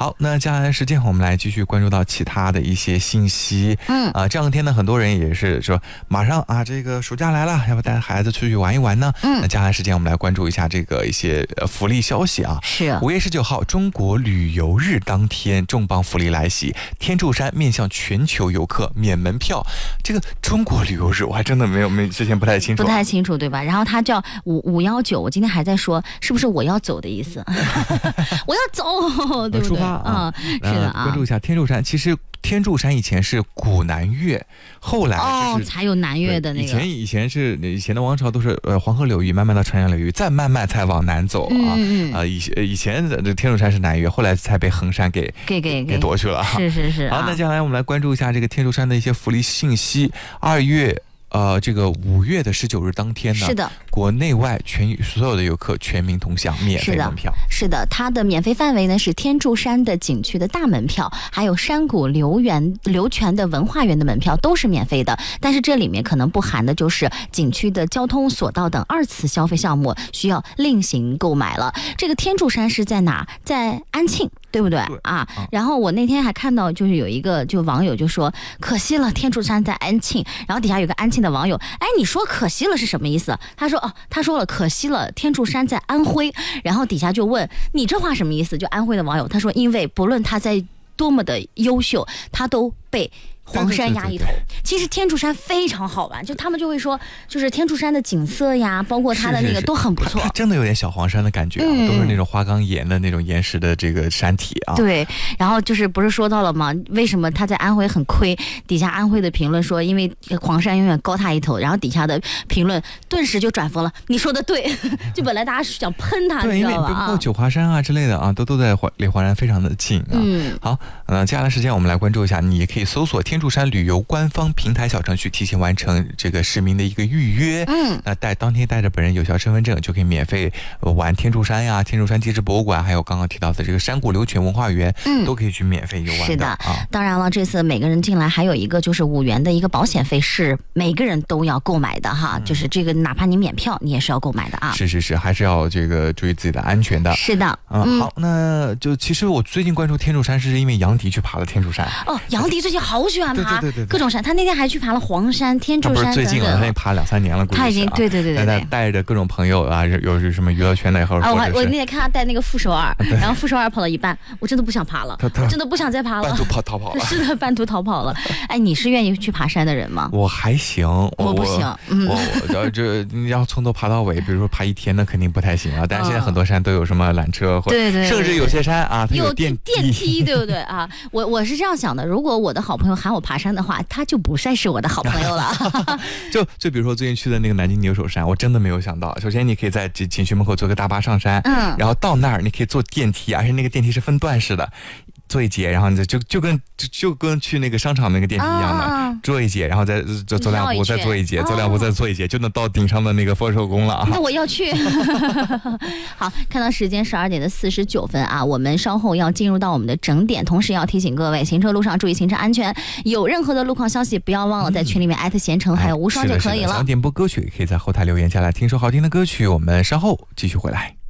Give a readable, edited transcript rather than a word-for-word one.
好，那接下来时间我们来继续关注到其他的一些信息。这两天呢，很多人也是说马上啊，这个暑假来了，要不带孩子出去玩一玩呢？那接下来时间我们来关注一下这个一些福利消息啊。 是 5月19号中国旅游日当天，重磅福利来袭，天柱山面向全球游客免门票。这个中国旅游日我还真的没之前不太清楚， 对吧？然后它叫519，我今天还在说是不是我要走的意思？我要走，对不对？ 出发啊， 是的啊。 关注一下天柱山，其实天柱山以前是古南岳，后来就是才有南岳的那个。 以前的王朝都是黄河流域，慢慢到长江流域，再慢慢才往南走啊。以前的天柱山是南岳，后来才被衡山给夺去了。 是。 好，那接下来我们来关注一下这个天柱山的一些福利信息。这个5月19日当天呢， 是的， 国内外所有的游客全民同享免费门票。 是的，它的免费范围呢是天柱山的景区的大门票，还有山谷流泉的文化园的门票都是免费的。但是这里面可能不含的就是景区的交通、索道等2次消费项目，需要另行购买了。这个天柱山是在哪？在安庆。对不对啊？然后我那天还看到，就是有一个网友就说，可惜了，天柱山在安庆。然后底下有个安庆的网友，哎，你说可惜了是什么意思？他说了，可惜了，天柱山在安徽。然后底下就问你这话什么意思？就安徽的网友他说，因为不论他在多么的优秀，他都被黄山压一头。其实天柱山非常好玩，就他们就会说，就是天柱山的景色呀，包括它的那个都很不错。 它真的有点小黄山的感觉啊，都是那种花岗岩的那种岩石的这个山体啊。 对，然后就是不是说到了吗？为什么他在安徽很亏？底下安徽的评论说，因为黄山永远高他一头，然后底下的评论顿时就转疯了。你说的对，就本来大家想喷他， 对， 你知道吧？ 因为包括九华山啊之类的啊，都在离黄山非常的近啊。好，接下来时间我们来关注一下，你也可以搜索天柱山旅游官方平台小程序，提前完成这个市民的一个预约。当天带着本人有效身份证，就可以免费玩天柱山呀、天柱山地质博物馆，还有刚刚提到的这个山谷流泉文化园，都可以去免费游玩的。 是的，当然了，这次每个人进来还有一个就是5元的一个保险费，是每个人都要购买的哈。就是这个哪怕你免票，你也是要购买的啊。 是，还是要这个注意自己的安全的。 是的， 好，那就其实我最近关注天柱山，是因为杨迪去爬了天柱山。 杨迪最近好喜欢爬， 对， 各种山。他那天还去爬了黄山、天柱山。 他不是最近了，他已经爬2-3年了， 他已经对， 他带着各种朋友啊，有什么娱乐圈的也好。 我那天看他带那个副手耳，然后副手耳跑了一半，我真的不想爬了，我真的不想再爬了， 半途逃跑了。 是的，半途逃跑了。哎，你是愿意去爬山的人吗？ 我还行， 我不行。 你要从头爬到尾，比如说爬1天，那肯定不太行啊。但是现在很多山都有什么缆车，或者甚至有些山啊，它有电梯，对不对啊？我是这样想的，如果我的好朋友喊我爬山的话，他就不再是我的好朋友了。 就比如说最近去的那个南京牛首山，我真的没有想到。首先你可以在景区门口坐个大巴上山，然后到那儿你可以坐电梯，而且那个电梯是分段式的。坐一节，然后你就跟去那个商场那个电梯一样的，坐一节，然后再走2步，再坐一节，走2步再坐一节，就能到顶上的那个佛手宫了啊！ 那我要去。好，看到时间12:49啊，我们稍后要进入到我们的整点，同时要提醒各位，行车路上注意行车安全。有任何的路况消息，不要忘了在群里面@贤成还有无双就可以了。 想点播歌曲，可以在后台留言下来。听首好听的歌曲，我们稍后继续回来。